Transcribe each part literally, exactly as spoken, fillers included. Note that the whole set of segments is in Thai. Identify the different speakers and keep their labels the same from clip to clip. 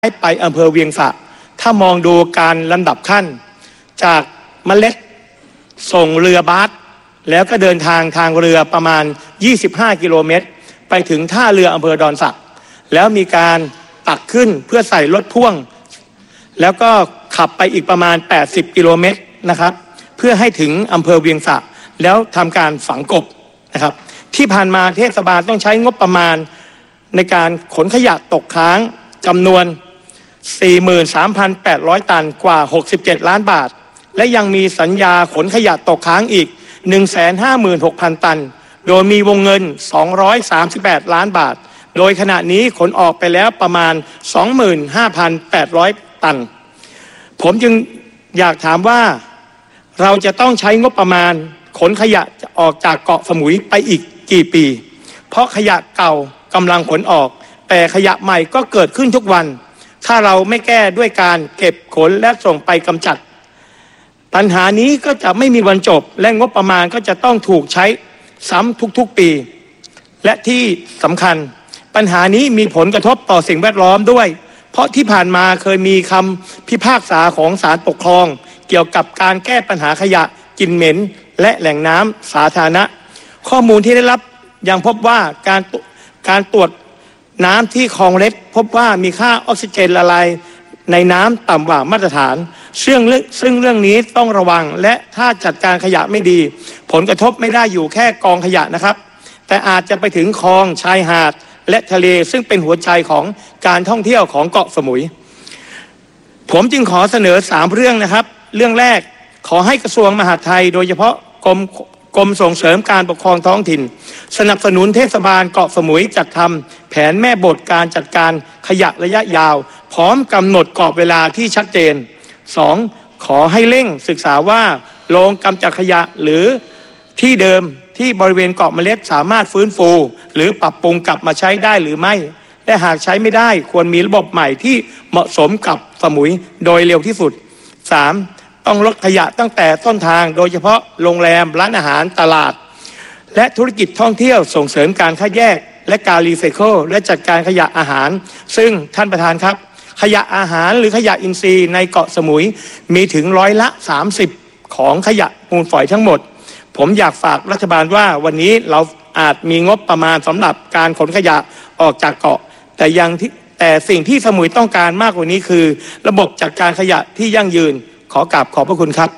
Speaker 1: ไปอำเภอเวียงสะถ้ามองดูการลำดับขั้นจากเมล็ดส่งเรือบาสแล้วก็เดินทางทางเรือประมาณยี่สิบห้ากิโลเมตรไปถึงท่าเรืออำเภอดอนสักแล้วมีการตักขึ้นเพื่อใส่รถพ่วงแล้วก็ขับไปอีกประมาณแปดสิบกิโลเมตรนะครับเพื่อให้ถึงอำเภอเวียงสะแล้วทำการฝังกบนะครับที่ผ่านมาเทศบาลต้องใช้งบประมาณในการขนขยะตกค้างจำนวน สี่หมื่นสามพันแปดร้อย ตันกว่าหกสิบเจ็ดล้านบาทและยังมีสัญญาขนขยะตกค้างอีก หนึ่งแสนห้าหมื่นหกพัน ตันโดยมีวงเงินสองร้อยสามสิบแปดล้านบาทโดยขณะนี้ขนออกไปแล้วประมาณ สองหมื่นห้าพันแปดร้อย ตันผมจึงอยากถามว่าเราจะต้องใช้งบประมาณขนขยะออกจากเกาะสมุยไปอีกกี่ปีเพราะขยะเก่ากำลังขนออกแต่ขยะใหม่ก็เกิดขึ้นทุกวันถ้าเราไม่แก้ด้วยการเก็บขนและส่งไปกำจัดปัญหานี้ก็จะไม่มีวันจบและงบประมาณก็จะต้องถูกใช้ซ้ำทุกๆปีและที่สำคัญปัญหานี้มีผลกระทบต่อสิ่งแวดล้อมด้วยเพราะที่ผ่านมาเคยมีคำพิพากษาของศาลปกครองเกี่ยวกับการแก้ปัญหาขยะกลิ่นเหม็นและแหล่งน้ำสาธารณะข้อมูลที่ได้รับยังพบว่าการการตรวจน้ำที่คลองเล็กพบว่ามีค่าออกซิเจนละลายในน้ำต่ำกว่ามาตรฐานซึ่งซึ่งเรื่องนี้ต้องระวังและถ้าจัดการขยะไม่ดีผลกระทบไม่ได้อยู่แค่กองขยะนะครับแต่อาจจะไปถึงคลองชายหาดและทะเลซึ่งเป็นหัวใจของการท่องเที่ยวของเกาะสมุยผมจึงขอเสนอสามเรื่องนะครับเรื่องแรกขอให้กระทรวงมหาดไทยโดยเฉพาะกรมกรมส่งเสริมการปกครองท้องถิ่นสนับสนุนเทศบาลเกาะสมุยจัดทำแผนแม่บทการจัดการขยะระยะยาวพร้อมกำหนดกรอบเวลาที่ชัดเจน สอง ขอให้เร่งศึกษาว่าโรงกำจัดขยะหรือที่เดิมที่บริเวณเกาะเมล็ดสามารถฟื้นฟูหรือปรับปรุงกลับมาใช้ได้หรือไม่และหากใช้ไม่ได้ควรมีระบบใหม่ที่เหมาะสมกับสมุยโดยเร็วที่สุด สามต้องลดขยะตั้งแต่ต้นทางโดยเฉพาะโรงแรมร้านอาหารตลาดและธุรกิจท่องเที่ยวส่งเสริมการคัดแยกและการรีไซเคิลและจัดการขยะอาหารซึ่งท่านประธานครับขยะอาหารหรือขยะอินทรีย์ในเกาะสมุยมีถึงร้อยละสามสิบของขยะมูลฝอยทั้งหมดผมอยากฝากรัฐบาลว่าวันนี้เราอาจมีงบประมาณสำหรับการขนขยะออกจากเกาะแต่ยังแต่สิ่งที่สมุยต้องการมากกว่านี้คือระบบจัดการขยะที่ยั่งยืนขอกราบขอบพระคุณครับ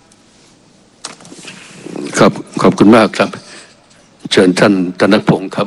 Speaker 2: ครับขอบคุณมากครับเชิญท่านธนพงศ์ครับ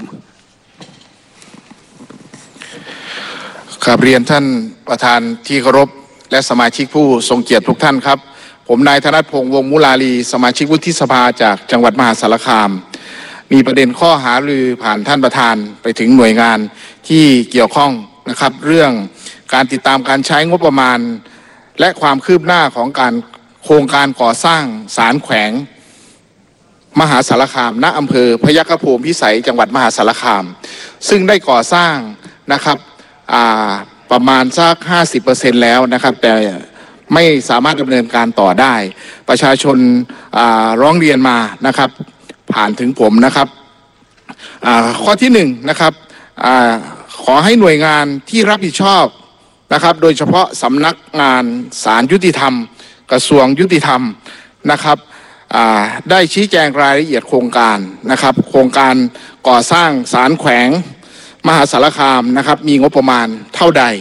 Speaker 3: ครับเรียนท่านประธานที่เคารพและสมาชิกผู้ทรงเกียรติทุกท่านครับผมนายธนพงศ์วงศ์มุลาลีสมาชิกวุฒิสภาจากจังหวัดมหาสารคามมีประเด็นข้อหารือผ่านท่านประธานไปถึงหน่วยงานที่เกี่ยวข้องนะครับเรื่องการติดตามการใช้งบประมาณและความคืบหน้าของการโครงการก่อสร้างศาลแขวงมหาสารคามณอำเภอพยัคฆภูมิพิสัยจังหวัดมหาสารคามซึ่งได้ก่อสร้างนะครับประมาณสัก ห้าสิบเปอร์เซ็นต์ แล้วนะครับแต่ไม่สามารถดำเนินการต่อได้ประชาชนร้องเรียนมานะครับผ่านถึงผมนะครับข้อที่หนึ่งนะครับขอให้หน่วยงานที่รับผิดชอบนะครับโดยเฉพาะสำนักงานศาลยุติธรรมกระทรวงยุติธรรมนะครับได้ชี้แจงรายละเอียดโครงการนะครับโครงการก่อสร้างศาลแขวงมหาสารคามนะครับมีงบประมาณเท่าใด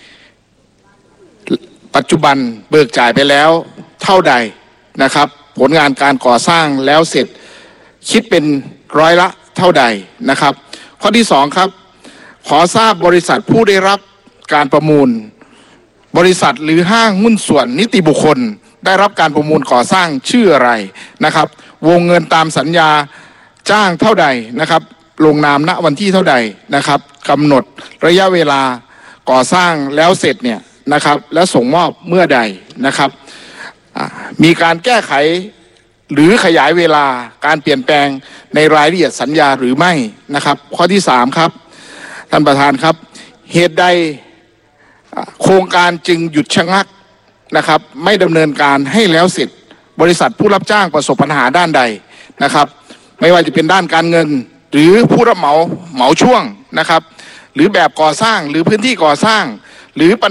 Speaker 3: ปัจจุบันเบิกจ่ายไปแล้วเท่าใดนะครับผลงานการก่อสร้างแล้วเสร็จคิดเป็นร้อยละเท่าใดนะครับข้อที่สองครับขอทราบบริษัทผู้ได้รับการประมูลบริษัทหรือห้างหุ้นส่วนนิติบุคคลได้รับการประมูลก่อสร้างชื่ออะไรนะครับวงเงินตามสัญญาจ้างเท่าใดนะครับลงนามณวันที่เท่าใดนะครับกำหนดระยะเวลาก่อสร้างแล้วเสร็จเนี่ยนะครับและส่งมอบเมื่อใดนะครับมีการแก้ไขหรือขยายเวลาการเปลี่ยนแปลงในรายละเอียดสัญญาหรือไม่นะครับข้อที่สามครับท่านประธานครับเหตุใดโครงการจึงหยุดชะงักนะครับไม่ดำเนินการให้แล้วเสร็จบริษัทผู้รับจ้างประสบปัญหาด้านใดนะครับไม่ว่าจะเป็นด้านการเงินหรือผู้รับเหมาเหมาช่วงนะครับหรือแบบก่อสร้างหรือพื้นที่ก่อสร้างหรือปัญ